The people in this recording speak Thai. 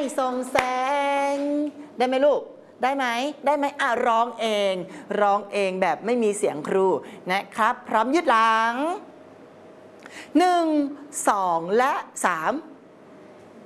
ส่องแสงได้ไหมลูกได้ไหมได้ไหมร้องเองแบบไม่มีเสียงครูนะครับพร้อมยืดหลัง1 2และ3